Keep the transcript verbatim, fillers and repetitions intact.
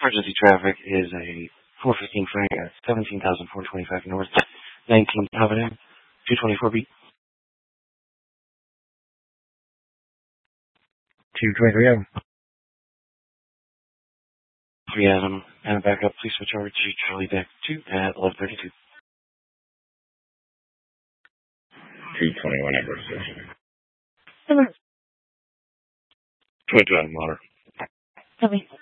Emergency traffic is a four fifteen Frank at seventeen thousand four hundred twenty-five North, nineteen Avenue, two twenty-four B. two twenty-three Adam. three Adam, and back up. Please switch over to Charlie Deck two at eleven thirty-two. two twenty-one Edward Station. twenty-two Adam Water. Copy.